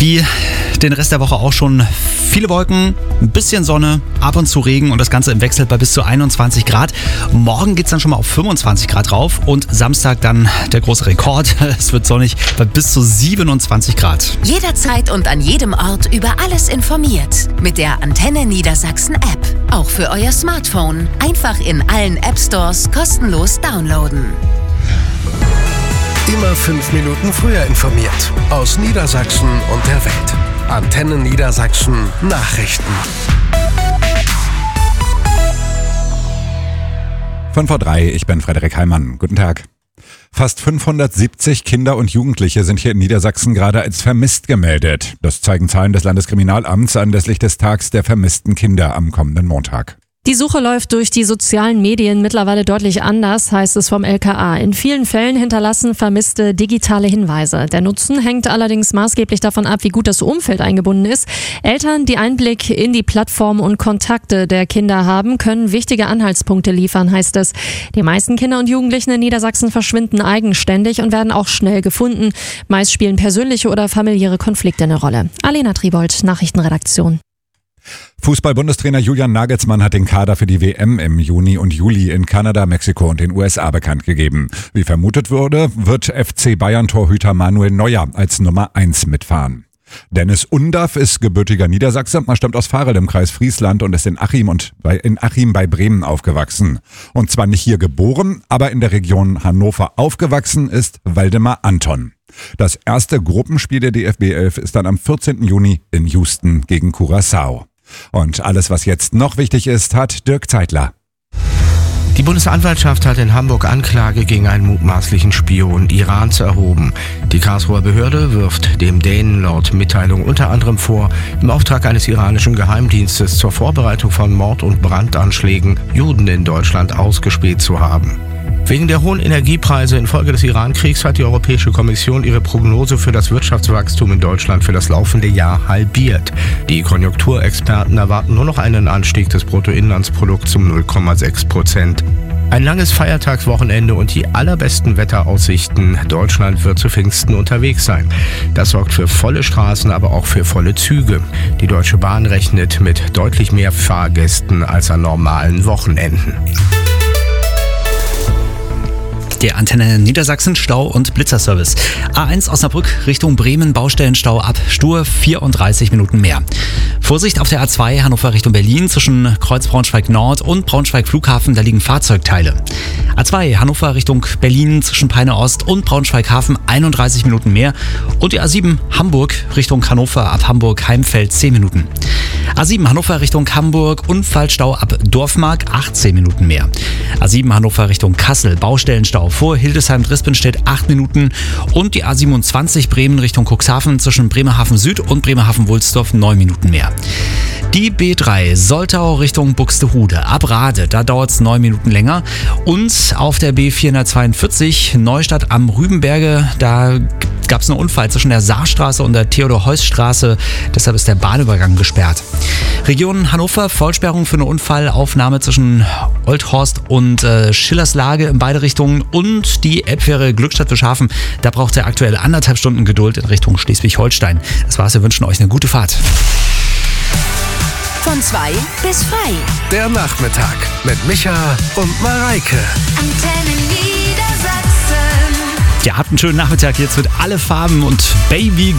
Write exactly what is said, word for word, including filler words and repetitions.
Wie den Rest der Woche auch schon viele Wolken, ein bisschen Sonne, ab und zu Regen und das Ganze im Wechsel bei bis zu einundzwanzig Grad. Morgen geht es dann schon mal auf fünfundzwanzig Grad rauf und Samstag dann der große Rekord. Es wird sonnig bei bis zu siebenundzwanzig Grad. Jederzeit und an jedem Ort über alles informiert. Mit der Antenne Niedersachsen App. Auch für euer Smartphone. Einfach in allen App Stores kostenlos downloaden. Immer fünf Minuten früher informiert. Aus Niedersachsen und der Welt. Antenne Niedersachsen Nachrichten. fünf vor drei, ich bin Frederik Heimann. Guten Tag. Fast fünfhundertsiebzig Kinder und Jugendliche sind hier in Niedersachsen gerade als vermisst gemeldet. Das zeigen Zahlen des Landeskriminalamts anlässlich des Tags der vermissten Kinder am kommenden Montag. Die Suche läuft durch die sozialen Medien mittlerweile deutlich anders, heißt es vom L K A. In vielen Fällen hinterlassen Vermisste digitale Hinweise. Der Nutzen hängt allerdings maßgeblich davon ab, wie gut das Umfeld eingebunden ist. Eltern, die Einblick in die Plattform und Kontakte der Kinder haben, können wichtige Anhaltspunkte liefern, heißt es. Die meisten Kinder und Jugendlichen in Niedersachsen verschwinden eigenständig und werden auch schnell gefunden. Meist spielen persönliche oder familiäre Konflikte eine Rolle. Alena Tribold, Nachrichtenredaktion. Fußball-Bundestrainer Julian Nagelsmann hat den Kader für die W M im Juni und Juli in Kanada, Mexiko und den U S A bekannt gegeben. Wie vermutet wurde, wird F C Bayern-Torhüter Manuel Neuer als Nummer eins mitfahren. Dennis Undaff ist gebürtiger Niedersachse, er stammt aus Varel im Kreis Friesland und ist in Achim und bei, in Achim bei Bremen aufgewachsen. Und zwar nicht hier geboren, aber in der Region Hannover aufgewachsen ist Waldemar Anton. Das erste Gruppenspiel der D F B elf ist dann am vierzehnten Juni in Houston gegen Curaçao. Und alles, was jetzt noch wichtig ist, hat Dirk Zeitler. Die Bundesanwaltschaft hat in Hamburg Anklage gegen einen mutmaßlichen Spion Irans erhoben. Die Karlsruher Behörde wirft dem Dänen laut Mitteilung unter anderem vor, im Auftrag eines iranischen Geheimdienstes zur Vorbereitung von Mord- und Brandanschlägen Juden in Deutschland ausgespäht zu haben. Wegen der hohen Energiepreise infolge des Iran-Kriegs hat die Europäische Kommission ihre Prognose für das Wirtschaftswachstum in Deutschland für das laufende Jahr halbiert. Die Konjunkturexperten erwarten nur noch einen Anstieg des Bruttoinlandsprodukts um null Komma sechs Prozent. Ein langes Feiertagswochenende und die allerbesten Wetteraussichten. Deutschland wird zu Pfingsten unterwegs sein. Das sorgt für volle Straßen, aber auch für volle Züge. Die Deutsche Bahn rechnet mit deutlich mehr Fahrgästen als an normalen Wochenenden. Der Antenne Niedersachsen Stau- und Blitzerservice. A eins Osnabrück Richtung Bremen, Baustellenstau ab Stur, vierunddreißig Minuten mehr. Vorsicht auf der A zwei Hannover Richtung Berlin zwischen Kreuz Braunschweig Nord und Braunschweig Flughafen, da liegen Fahrzeugteile. A zwei Hannover Richtung Berlin zwischen Peine Ost und Braunschweig Hafen, einunddreißig Minuten mehr. Und die A sieben Hamburg Richtung Hannover ab Hamburg Heimfeld, zehn Minuten. A sieben Hannover Richtung Hamburg, Unfallstau ab Dorfmark, achtzehn Minuten mehr. A sieben Hannover Richtung Kassel, Baustellenstau vor Hildesheim-Drispenstedt, acht Minuten. Und die A siebenundzwanzig Bremen Richtung Cuxhaven zwischen Bremerhaven Süd und Bremerhaven-Wulsdorf, neun Minuten mehr. Die B drei Soltau Richtung Buxtehude, ab Rade, da dauert es neun Minuten länger. Und auf der B vierhundertzweiundvierzig Neustadt am Rübenberge, da gab es einen Unfall zwischen der Saarstraße und der Theodor-Heuss-Straße, deshalb ist der Bahnübergang gesperrt. Region Hannover, Vollsperrung für eine Unfallaufnahme zwischen Oldhorst und äh, Schillerslage in beide Richtungen und die Elbfähre Glückstadt-Wischhafen, da braucht er aktuell anderthalb Stunden Geduld in Richtung Schleswig-Holstein. Das war's, wir wünschen euch eine gute Fahrt. Von zwei bis frei. Der Nachmittag mit Micha und Mareike. Antenne Niedersachsen. Ja, habt einen schönen Nachmittag jetzt mit Alle Farben und Baby